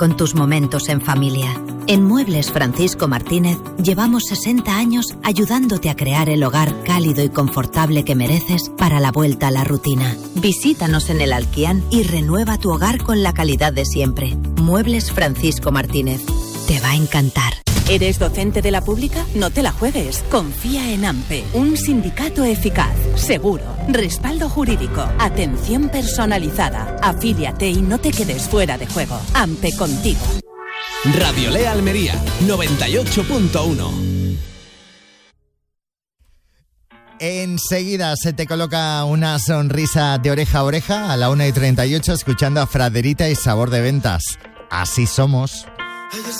con tus momentos en familia. En Muebles Francisco Martínez llevamos 60 años ayudándote a crear el hogar cálido y confortable que mereces para la vuelta a la rutina. Visítanos en el Alquián y renueva tu hogar con la calidad de siempre. Muebles Francisco Martínez. Te va a encantar. ¿Eres docente de la pública? No te la juegues. Confía en AMPE, un sindicato eficaz, seguro, respaldo jurídico, atención personalizada. Afíliate y no te quedes fuera de juego. AMPE contigo. Radio Lea Almería, 98.1. Enseguida se te coloca una sonrisa de oreja a oreja a la 1:38 escuchando a Fraderita y Sabor de Ventas. Así somos. Ella